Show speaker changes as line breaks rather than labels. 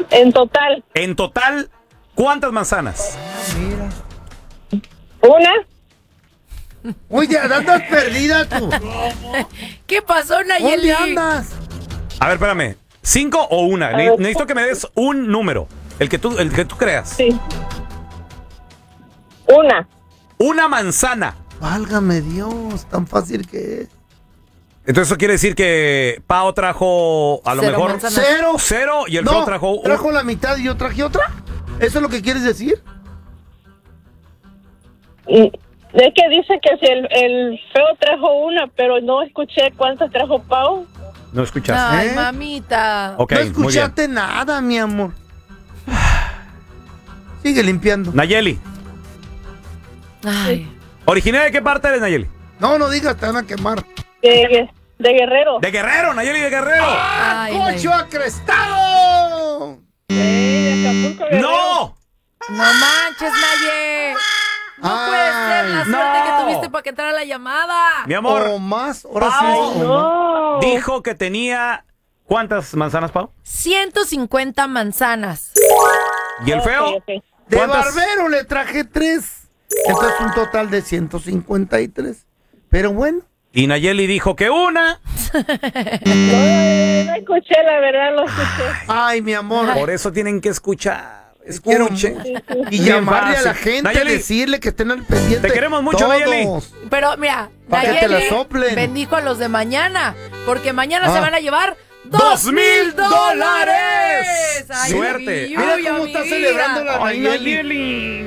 En total.
En total, ¿cuántas manzanas?
Mira.
Una.
Oye, andas perdida tú.
¿Qué pasó, Nayeli?
¿Dónde andas?
A ver, espérame. ¿5 o una?
A ver.
Necesito que me des un número. El que tú creas.
Sí. Una.
Una manzana.
Válgame Dios, tan fácil que es.
Entonces eso quiere decir que Pao trajo a lo
Cero
mejor
manzanas.
Cero.
y el
No,
Feo trajo
trajo la mitad y yo traje otra. ¿Eso es lo que quieres decir?
Es que dice que si el feo trajo una, pero no escuché cuántas trajo Pau.
No escuchaste.
Ay,
¿Eh?
mamita.
Ok,
No
muy bien.
escuchaste nada, mi amor. Sigue limpiando.
Nayeli.
Ay.
¿Originaria de qué parte eres, Nayeli?
No digas, te van a quemar.
De Guerrero.
De Guerrero, Nayeli de Guerrero.
Ay,
¡Cocho acrestado!
De Acapulco, Guerrero.
¡No!
No manches, Naye. No puede ser la
no.
suerte que tuviste para que entrara la llamada.
Mi amor,
O más, ahora sí.
Pau.
o más.
No.
dijo que tenía... ¿Cuántas manzanas, Pau?
150 manzanas.
¿Y el Feo?
Ok.
De
¿Cuántas?
barbero le traje 3. Entonces un total de 153. Pero bueno.
Y Nayeli dijo que una.
No escuché, la verdad, lo escuché.
Ay, mi amor.
Por eso tienen que escuchar.
Quiero
Escuchen.
Y
Bien
llamarle a la
fácil.
gente,
Nayeli,
decirle que estén al pendiente.
te queremos mucho,
todos.
Nayeli.
Pero mira,
Pa' que te la
Nayeli
soplen.
bendijo a los de mañana, porque mañana se van a llevar
$2,000.
$2,000. Ay,
Suerte.
mi
Mira
lluvia,
cómo
mi
está
vida.
celebrando la
Ay,
Nayeli.
Nayeli.